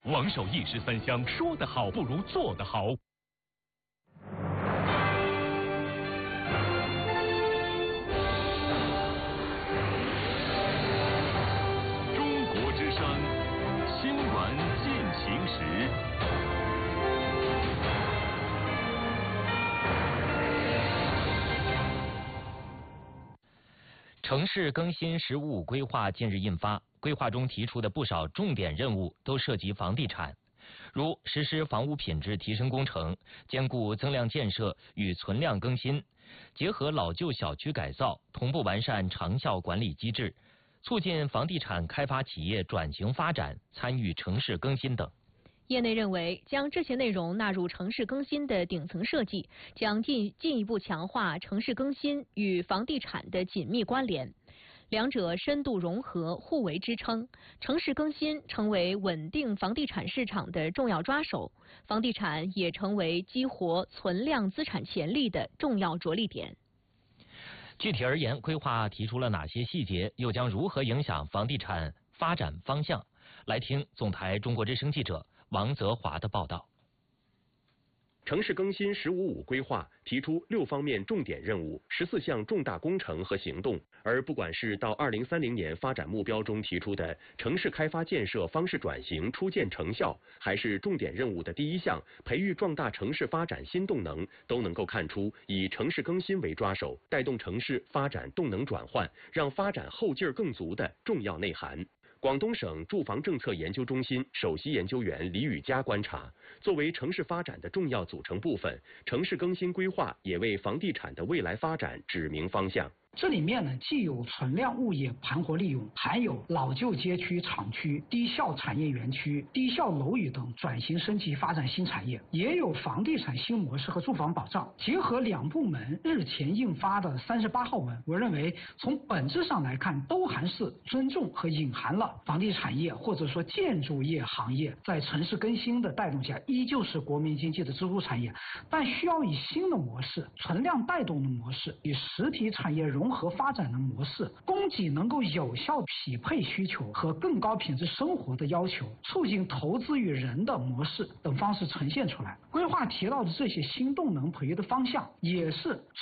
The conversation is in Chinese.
王守一时三香，说得好不如做得好。中国之声，新闻进行时。 城市更新“十五五”规划近日印发，规划中提出的不少重点任务都涉及房地产，如实施房屋品质提升工程，兼顾增量建设与存量更新，结合老旧小区改造，同步完善长效管理机制，促进房地产开发企业转型发展，参与城市更新等。 业内认为，将这些内容纳入城市更新的顶层设计，将进一步强化城市更新与房地产的紧密关联，两者深度融合，互为支撑。城市更新成为稳定房地产市场的重要抓手，房地产也成为激活存量资产潜力的重要着力点。 具体而言，规划提出了哪些细节，又将如何影响房地产发展方向？来听总台中国之声记者王泽华的报道。 城市更新“十五五”规划提出6方面重点任务、14项重大工程和行动，而不管是到2030年发展目标中提出的城市开发建设方式转型初见成效，还是重点任务的第1项培育壮大城市发展新动能，都能够看出以城市更新为抓手，带动城市发展动能转换，让发展后劲儿更足的重要内涵。广东省住房政策研究中心首席研究员李宇佳观察，作为城市发展的重要组成部分，城市更新规划也为房地产的未来发展指明方向。 这里面呢，既有存量物业盘活利用，还有老旧街区、厂区、低效产业园区、低效楼宇等转型升级发展新产业，也有房地产新模式和住房保障。结合两部门日前印发的38号文，我认为从本质上来看，都还是尊重和隐含了房地产业或者说建筑业行业在城市更新的带动下，依旧是国民经济的支柱产业，但需要以新的模式、存量带动的模式，与实体产业融合发展的模式，供给能够有效匹配需求和更高品质生活的要求，促进投资与人的模式等方式呈现出来。规划提到的这些新动能培育的方向，也是